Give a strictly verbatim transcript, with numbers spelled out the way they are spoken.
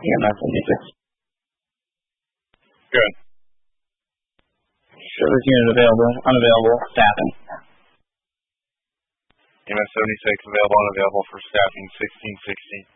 E M S seventy-six. Good. Service unit available, unavailable, staffing. E M S seventy-six, available, unavailable for staffing, sixteen sixteen.